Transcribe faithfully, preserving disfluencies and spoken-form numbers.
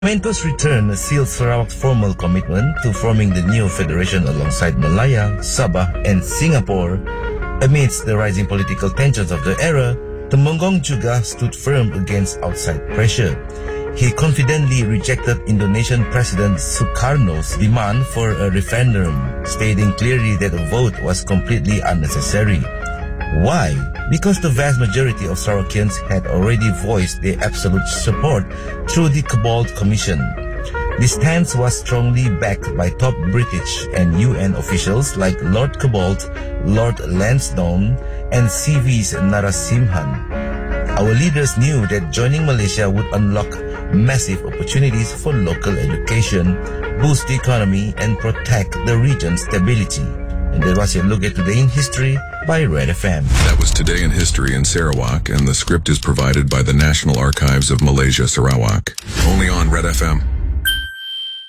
Mento's return sealed Sarawak's formal commitment to forming the new federation alongside Malaya, Sabah, and Singapore. Amidst the rising political tensions of the era, Temenggong juga stood firm against outside pressure. He confidently rejected Indonesian President Sukarno's demand for a referendum, stating clearly that a vote was completely unnecessary. Why? Because the vast majority of Sarawakians had already voiced their absolute support through the Cabal Commission. This stance was strongly backed by top British and U N officials like Lord Cabal, Lord Lansdowne, and C V's Narasimhan. Our leaders knew that joining Malaysia would unlock massive opportunities for local education, boost the economy, and protect the region's stability. And that was your look at Today in History by Red F M. That was Today in History in Sarawak, and the script is provided by the National Archives of Malaysia, Sarawak. Only on Red F M.